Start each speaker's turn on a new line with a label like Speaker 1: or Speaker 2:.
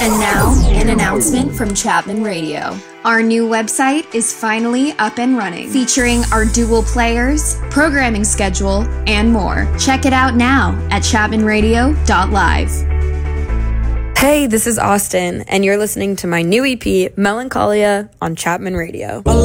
Speaker 1: And now, an announcement from Chapman Radio. Our new website is finally up and running, featuring our dual players, programming schedule, and more. Check it out now at chapmanradio.live.
Speaker 2: Hey, this is Austin, and you're listening to my new EP, Melancholia, on Chapman Radio.